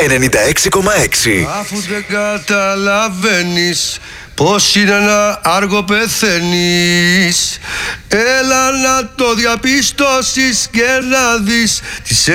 96,6. Αφού δεν καταλαβαίνεις πως είναι να άργο πεθαίνεις, έλα να το διαπιστώσεις και να δεις τις